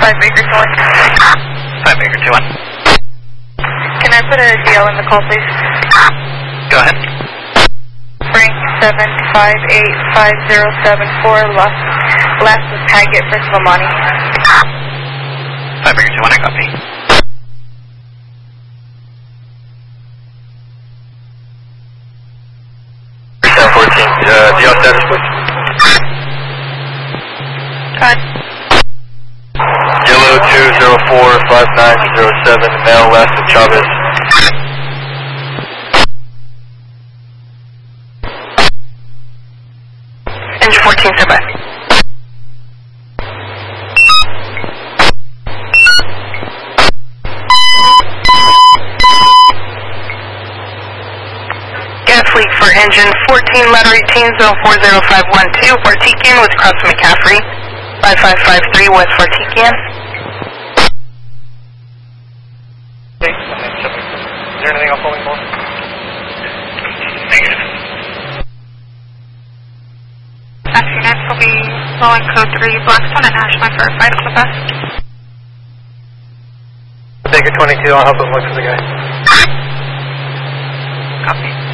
Baker 2-1. 5 Baker 2-1. Can I put a DL in the call, please? Go ahead. Frank 7585074, last was Taggett for Slamani. 5 Baker 2-1, I copy. DL status, please. Cut. Yellow 2045907, male last of Chavez. Engine 14, stand by. Gas leak for engine 14, ladder 18, 040512, Fortikian with cross McCaffrey, 5553 West Fortikian. Is there anything else holding for? Negative. Next units will be rolling code 3 Blackstone and Ashland for 5 Clipper. Baker 22, I'll help him look for the guy. Copy.